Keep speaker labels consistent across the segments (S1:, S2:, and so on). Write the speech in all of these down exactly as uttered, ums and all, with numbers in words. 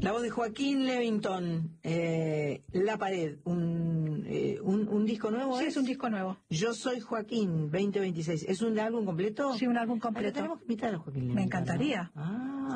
S1: La voz de Joaquín Levington, eh, La Pared, un, eh, un, un disco nuevo.
S2: Sí,
S1: ¿es?
S2: es un disco nuevo.
S1: Yo soy Joaquín, veinte veintiséis. ¿Es un álbum completo?
S2: Sí, un álbum
S1: Ah,
S2: completo.
S1: tenemos que invitar a Joaquín Levington.
S2: Me encantaría.
S1: ¿No?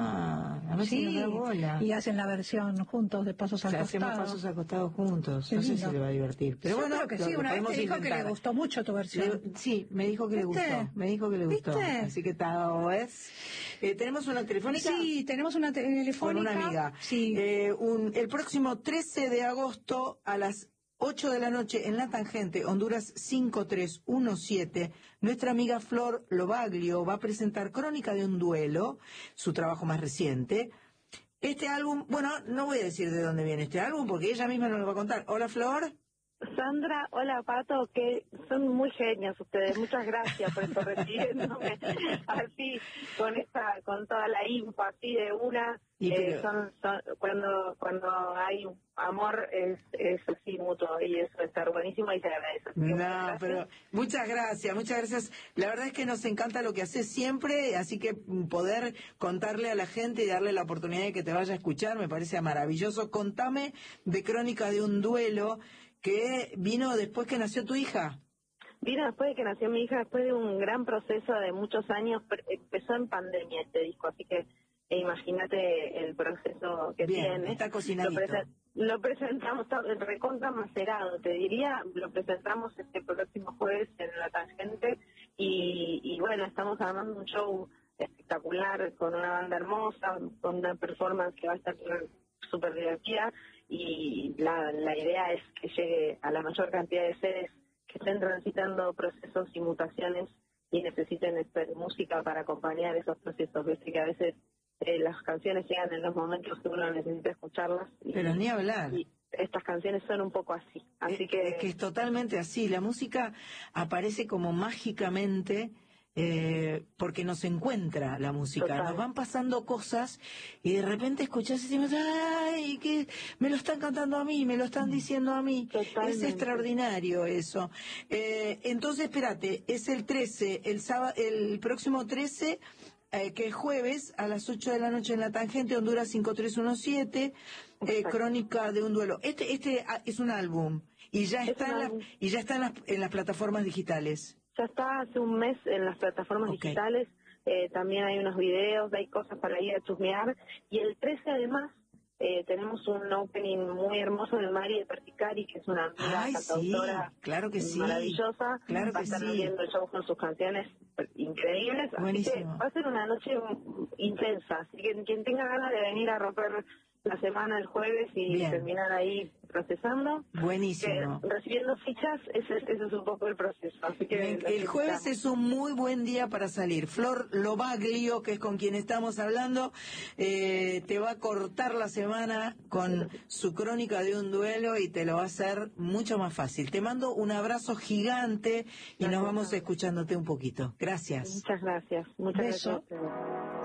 S1: Ah, a ver
S2: sí,
S1: si nos da bola.
S2: Y hacen la versión juntos de Pasos al
S1: o sea,
S2: Costado.
S1: hacemos Pasos al Costado juntos.
S2: Qué
S1: No sé
S2: lindo.
S1: si le va a divertir. Pero
S2: Yo
S1: bueno,
S2: creo que
S1: lo,
S2: sí.
S1: lo
S2: Una vez
S1: podemos
S2: te dijo
S1: intentar.
S2: que le gustó mucho tu versión.
S1: Le, sí, me dijo que le
S2: ¿Viste?
S1: gustó. Me dijo que le gustó.
S2: ¿Viste?
S1: Así que tal vez. Eh, ¿Tenemos una telefónica?
S2: Sí, tenemos una telefónica.
S1: Con una amiga.
S2: Sí.
S1: Eh, un, el próximo trece de agosto a las ocho de la noche en La Tangente, Honduras cinco tres uno siete, nuestra amiga Flor Lobaglio va a presentar Crónica de un duelo, su trabajo más reciente. Este álbum, bueno, no voy a decir de dónde viene este álbum porque ella misma nos lo va a contar. Hola, Flor.
S3: Sandra, hola Pato, que son muy genios ustedes, muchas gracias por estar recibiéndome así, con esta, con toda la info así de una,
S1: Y
S3: eh,
S1: pero-
S3: son, son, cuando cuando hay amor es, es así mutuo y eso está buenísimo y se agradece. Así que muchas
S1: No,
S3: gracias.
S1: pero muchas gracias, muchas gracias. La verdad es que nos encanta lo que haces siempre, así que mm, poder contarle a la gente y darle la oportunidad de que te vaya a escuchar me parece maravilloso. Contame de Crónica de un duelo que vino después que nació tu hija.
S3: Vino después de que nació mi hija, después de un gran proceso de muchos años, pre- empezó en pandemia este disco, así que eh, imagínate el proceso que
S1: Bien,
S3: tiene.
S1: está cocinadito.
S3: Lo, presen- lo presentamos, está recontra macerado, te diría, lo presentamos este próximo jueves en La Tangente y, y bueno, estamos armando un show espectacular con una banda hermosa, con una performance que va a estar súper divertida y la, la idea es que llegue a la mayor cantidad de seres que estén transitando procesos y mutaciones y necesiten este, música para acompañar esos procesos. Viste que a veces eh, las canciones llegan en los momentos que uno necesita escucharlas. Y,
S1: Pero ni hablar.
S3: y estas canciones son un poco así. Así
S1: es,
S3: que...
S1: es que es totalmente así. La música aparece como mágicamente eh, porque nos encuentra la música.
S3: Total.
S1: Nos van pasando cosas y de repente escuchás y decimos, ¡ay! Que me lo están cantando a mí, me lo están diciendo a mí.
S3: Totalmente.
S1: Es extraordinario eso. Eh, entonces, espérate, es el trece, el sábado, el próximo trece... Eh, que es jueves a las ocho de la noche en La Tangente, Honduras cinco tres uno siete, eh, Crónica de un duelo. Este este ah, es un álbum y ya
S3: Es
S1: está
S3: un
S1: en
S3: álbum.
S1: las, y ya está en las, en las plataformas digitales.
S3: Ya está hace un mes en las plataformas
S1: Ok.
S3: digitales, eh, también hay unos videos, hay cosas para ir a chusmear, y el trece además eh, tenemos un opening muy hermoso de Mari de Perticari, que es una amiga
S1: Ay, sí,
S3: cantautora
S1: claro que sí.
S3: maravillosa,
S1: Claro
S3: va a
S1: que
S3: estar
S1: sí.
S3: abriendo el show con sus canciones increíbles, así que
S1: Buenísimo.
S3: va a ser una noche intensa, así que quien tenga ganas de venir a romper la semana el jueves y
S1: Bien.
S3: terminar ahí procesando,
S1: Buenísimo.
S3: que recibiendo fichas, ese, ese es un poco el proceso. Así que
S1: El,
S3: los
S1: el jueves
S3: invitamos.
S1: es un muy buen día para salir. Flor Lobaglio, que es con quien estamos hablando, eh, te va a cortar la semana con su Crónica de un duelo y te lo va a hacer mucho más fácil. Te mando un abrazo gigante y nos
S3: Gracias.
S1: vamos escuchándote un poquito. Gracias.
S3: Muchas gracias. Muchas
S2: Beso.
S3: gracias.